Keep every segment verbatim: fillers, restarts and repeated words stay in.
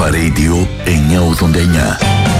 Αλφα Radio εννιακόσια ογδόντα εννιά.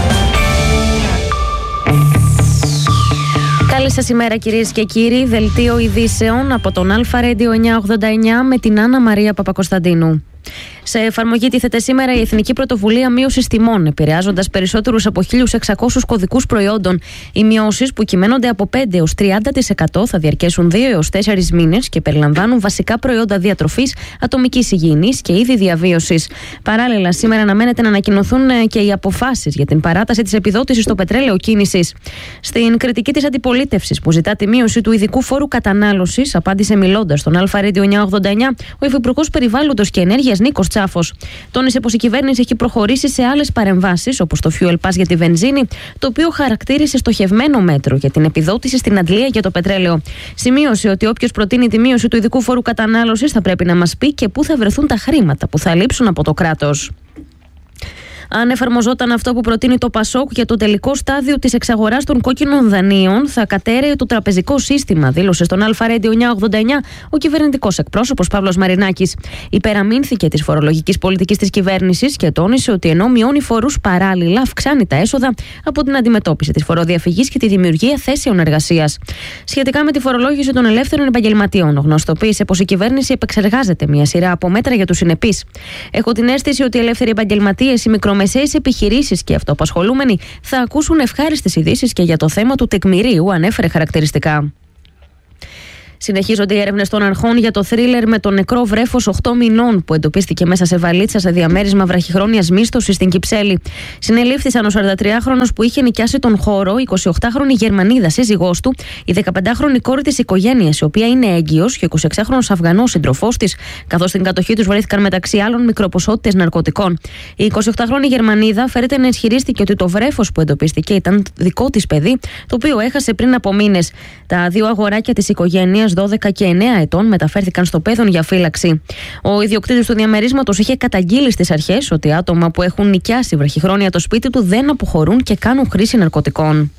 Καλή σας ημέρα κυρίες και κύριοι. Δελτίο ειδήσεων από τον Αλφα Radio εννιακόσια ογδόντα εννιά με την Άννα Μαρία Παπακοσταντίνου. Σε εφαρμογή τίθεται σήμερα η Εθνική Πρωτοβουλία Μείωσης Τιμών, επηρεάζοντας περισσότερους από χίλιους εξακόσιους κωδικούς προϊόντων. Οι μειώσεις, που κυμαίνονται από πέντε έως τριάντα τοις εκατό, θα διαρκέσουν δύο έως τέσσερις μήνες και περιλαμβάνουν βασικά προϊόντα διατροφής, ατομικής υγιεινής και είδη διαβίωσης. Παράλληλα, σήμερα αναμένεται να ανακοινωθούν και οι αποφάσεις για την παράταση της επιδότησης στο πετρέλαιο κίνησης. Στην κριτική της αντιπολίτευσης που ζητά τη μείωση του ειδικού φόρου κατανάλωσης, απάντησε μιλώντας στον Αλφα Radio εννιακόσια ογδόντα εννιά ο Υφυπουργός Περιβάλλοντος και Ενέργειας Νίκος Τσάφος. Τόνισε πως η κυβέρνηση έχει προχωρήσει σε άλλες παρεμβάσεις, όπως το Fuel Pass για τη βενζίνη, το οποίο χαρακτήρισε στοχευμένο μέτρο για την επιδότηση στην αντλία για το πετρέλαιο. Σημείωσε ότι όποιος προτείνει τη μείωση του ειδικού φόρου κατανάλωσης θα πρέπει να μας πει και πού θα βρεθούν τα χρήματα που θα λείψουν από το κράτος. Αν εφαρμοζόταν αυτό που προτείνει το Πασόκ για το τελικό στάδιο της εξαγοράς των κόκκινων δανείων, θα κατέρεε το τραπεζικό σύστημα, δήλωσε στον Αλφα Radio εννιακόσια ογδόντα εννιά ο κυβερνητικός εκπρόσωπος Παύλος Μαρινάκης. Υπεραμείνθηκε της φορολογικής πολιτικής της κυβέρνησης και τόνισε ότι ενώ μειώνει φορούς, παράλληλα αυξάνει τα έσοδα από την αντιμετώπιση της φοροδιαφυγής και τη δημιουργία θέσεων εργασίας. Σχετικά με τη φορολόγηση των ελεύθερων επαγγελματιών, γνωστοποίησε πως η κυβέρνηση επεξεργάζεται μια σειρά από μέτρα για τους συνεπείς. Έχω την αίσθηση ότι οι ελεύθεροι επαγγελματίες, οι μικρομεσαίες επιχειρήσεις και οι αυτοαπασχολούμενοι θα ακούσουν ευχάριστες ειδήσεις και για το θέμα του τεκμηρίου, ανέφερε χαρακτηριστικά. Συνεχίζονται οι έρευνες των αρχών για το θρίλερ με το νεκρό βρέφος οκτώ μηνών που εντοπίστηκε μέσα σε βαλίτσα σε διαμέρισμα βραχυχρόνιας μίσθωσης στην Κυψέλη. Συνελήφθησαν ο σαραντατριάχρονος που είχε νοικιάσει τον χώρο, η εικοσιοκτάχρονη Γερμανίδα σύζυγός του, η δεκαπεντάχρονη κόρη της οικογένειας, η οποία είναι έγκυος, και ο εικοσιεξάχρονος Αφγανός σύντροφός της, καθώς στην κατοχή τους βρέθηκαν μεταξύ άλλων μικροποσότητες ναρκωτικών. Η εικοσιοκτάχρονη Γερμανίδα φέρεται να ισχυρίστηκε ότι το βρέφος που εντοπίστηκε ήταν δικό της παιδί, το οποίο έχασε πριν από μήνες. Τα δύο αγοράκια της οικογένειας, δώδεκα και εννέα ετών, μεταφέρθηκαν στο Πέδον για φύλαξη. Ο ιδιοκτήτης του διαμερίσματος είχε καταγγείλει στις αρχές ότι άτομα που έχουν νοικιάσει βραχυχρόνια το σπίτι του δεν αποχωρούν και κάνουν χρήση ναρκωτικών.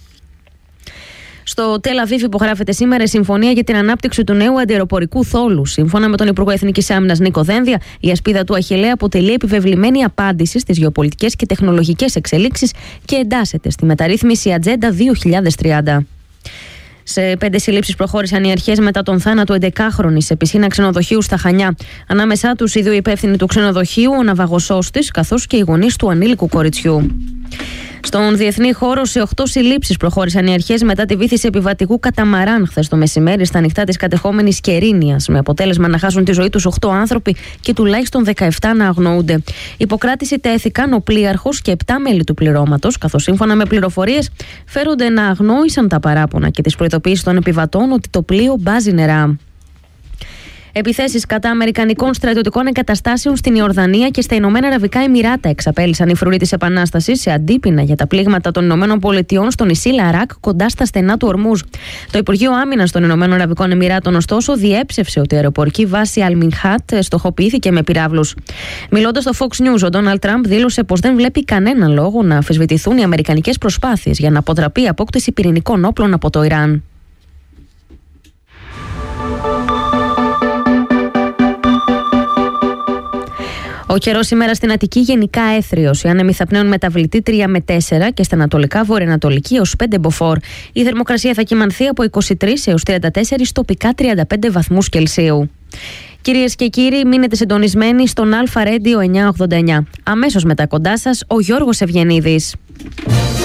Στο Τελ Αβίβ υπογράφεται σήμερα η συμφωνία για την ανάπτυξη του νέου αντιαεροπορικού θόλου. Σύμφωνα με τον Υπουργό Εθνικής Άμυνας Νίκο Δένδια, η ασπίδα του Αχιλλέα αποτελεί επιβεβλημένη απάντηση στις γεωπολιτικές και τεχνολογικές εξελίξεις και εντάσσεται στη μεταρρύθμιση Ατζέντα δύο χιλιάδες τριάντα. Σε πέντε συλλήψεις προχώρησαν οι αρχές μετά τον θάνατο εντεκάχρονης σε πισίνα ξενοδοχείου στα Χανιά. Ανάμεσά τους οι δύο υπεύθυνοι του ξενοδοχείου, ο ναυαγοσός της, καθώς και οι γονείς του ανήλικου κοριτσιού. Στον διεθνή χώρο, σε οκτώ συλλήψεις προχώρησαν οι αρχές μετά τη βύθιση επιβατικού καταμαράν χθες το μεσημέρι στα νυχτά της κατεχόμενης Κερίνιας, με αποτέλεσμα να χάσουν τη ζωή τους οκτώ άνθρωποι και τουλάχιστον δεκαεπτά να αγνοούνται. Υποκράτηση τέθηκαν ο πλοίαρχος και επτά μέλη του πληρώματος, καθώς σύμφωνα με πληροφορίες φέρονται να αγνόησαν τα παράπονα και τις προειδοποιήσεις των επιβατών ότι το πλοίο μπάζει νερά. Επιθέσεις κατά αμερικανικών στρατιωτικών εγκαταστάσεων στην Ιορδανία και στα Ηνωμένα Αραβικά Εμιράτα εξαπέλυσαν οι φρουροί της Επανάστασης σε αντίπεινα για τα πλήγματα των Ηνωμένων Πολιτειών στο νησί Λαράκ κοντά στα στενά του Ορμούζ. Το Υπουργείο Άμυνας των Ηνωμένων Αραβικών Εμιράτων, ωστόσο, διέψευσε ότι η αεροπορική βάση Αλμινχάτ στοχοποιήθηκε με πυράβλους. Μιλώντας στο Fox News, ο Ντόναλντ Τραμπ δήλωσε πως δεν βλέπει κανένα λόγο να αμφισβητηθούν οι αμερικανικές προσπάθειες για να αποτραπεί η απόκτηση πυρηνικών όπλων από το Ιράν. Ο καιρός σήμερα στην Αττική γενικά έθριος. Οι άνεμοι θα πνέουν μεταβλητή τρία με τέσσερα και στα ανατολικά βορειοανατολική έως πέντε μποφόρ. Η θερμοκρασία θα κυμανθεί από είκοσι τρεις έως τριάντα τέσσερα, τοπικά τριάντα πέντε βαθμούς Κελσίου. Κυρίες και κύριοι, μείνετε συντονισμένοι στον Αλφα Radio εννιακόσια ογδόντα εννιά. Αμέσως μετά κοντά σας ο Γιώργος Ευγενίδης.